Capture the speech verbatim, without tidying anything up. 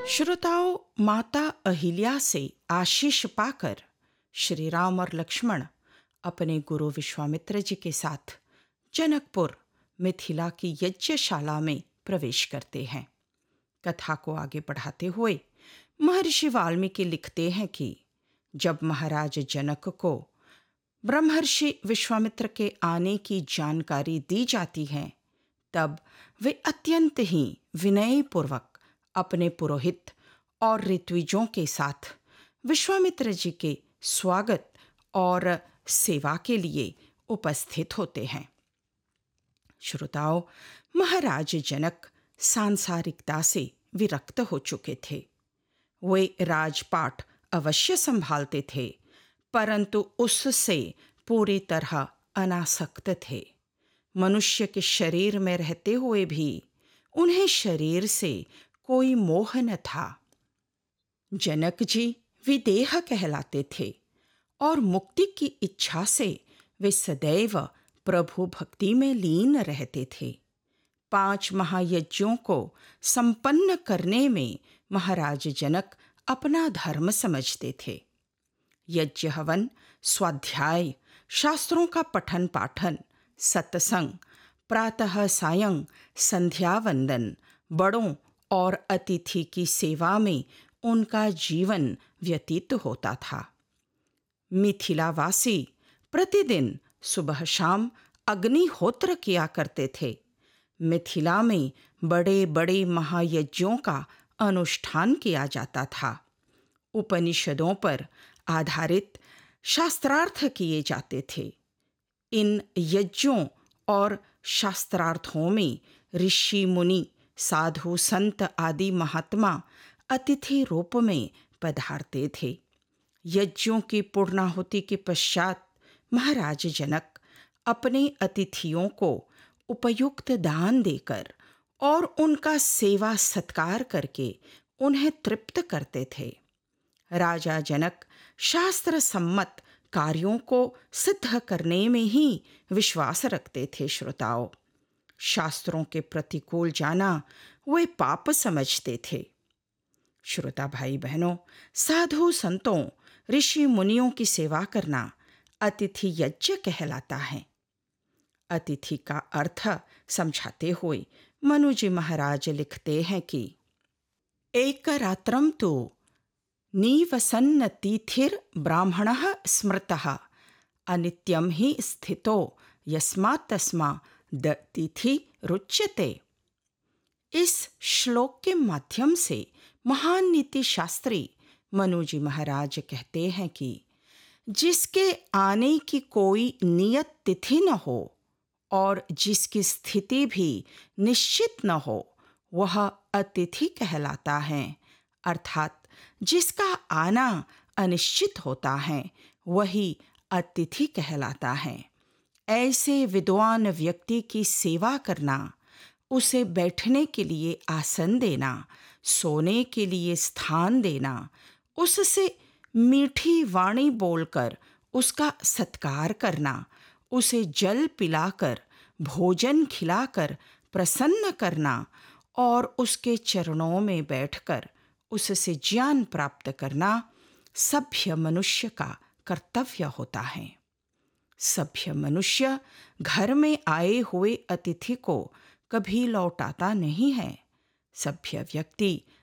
श्रोताओं, माता अहिल्या से आशीष पाकर श्री राम और लक्ष्मण अपने गुरु विश्वामित्र जी के साथ जनकपुर मिथिला की यज्ञशाला में प्रवेश करते हैं। कथा को आगे बढ़ाते हुए महर्षि वाल्मीकि लिखते हैं कि जब महाराज जनक को ब्रह्मर्षि विश्वामित्र के आने की जानकारी दी जाती है, तब वे अत्यंत ही विनयपूर्वक अपने पुरोहित और ऋत्विजों के साथ विश्वामित्र जी के स्वागत और सेवा के लिए उपस्थित होते हैं। श्रोताओं, महाराज जनक सांसारिकता से विरक्त हो चुके थे। वे राजपाट अवश्य संभालते थे, परंतु उससे पूरी तरह अनासक्त थे। मनुष्य के शरीर में रहते हुए भी उन्हें शरीर से कोई मोह न था। जनक जी विदेह कहलाते थे और मुक्ति की इच्छा से वे सदैव प्रभु भक्ति में लीन रहते थे। पांच महायज्ञों को संपन्न करने में महाराज जनक अपना धर्म समझते थे। यज्ञ हवन, स्वाध्याय, शास्त्रों का पठन पाठन, सत्संग, प्रातः सायं संध्या वंदन, बड़ों और अतिथि की सेवा में उनका जीवन व्यतीत होता था। मिथिलावासी प्रतिदिन सुबह शाम अग्निहोत्र किया करते थे। मिथिला में बड़े बड़े महायज्ञों का अनुष्ठान किया जाता था। उपनिषदों पर आधारित शास्त्रार्थ किए जाते थे। इन यज्ञों और शास्त्रार्थों में ऋषि मुनि, साधु संत आदि महात्मा अतिथि रूप में पधारते थे। यज्ञों की पूर्णाहुति के पश्चात महाराज जनक अपने अतिथियों को उपयुक्त दान देकर और उनका सेवा सत्कार करके उन्हें तृप्त करते थे। राजा जनक शास्त्र सम्मत कार्यों को सिद्ध करने में ही विश्वास रखते थे। श्रोताओं, शास्त्रों के प्रतिकूल जाना वे पाप समझते थे। श्रोता भाई बहनों, साधु संतों, ऋषि मुनियों की सेवा करना अतिथि यज्ञ कहलाता है। अतिथि का अर्थ समझाते हुए मनुजी महाराज लिखते हैं कि एक रात्रम तो निवसन्नतिथिर ब्राह्मणः स्मृतः अनित्यं हि स्थितो यस्मात् तस्माद् तिथि रुच्यते। इस श्लोक के माध्यम से महान नीति शास्त्री मनुजी महाराज कहते हैं कि जिसके आने की कोई नियत तिथि न हो और जिसकी स्थिति भी निश्चित न हो, वह अतिथि कहलाता है। अर्थात जिसका आना अनिश्चित होता है, वही अतिथि कहलाता है। ऐसे विद्वान व्यक्ति की सेवा करना, उसे बैठने के लिए आसन देना, सोने के लिए स्थान देना, उससे मीठी वाणी बोलकर उसका सत्कार करना, उसे जल पिलाकर, भोजन खिलाकर प्रसन्न करना और उसके चरणों में बैठकर उससे ज्ञान प्राप्त करना सभ्य मनुष्य का कर्तव्य होता है। सभ्य मनुष्य घर में आए हुए अतिथि को कभी लौटाता नहीं है। सभ्य व्यक्ति